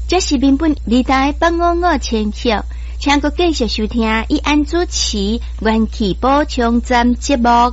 这是民本时代855千曲，请各继续收听以安主持元气补充站节目。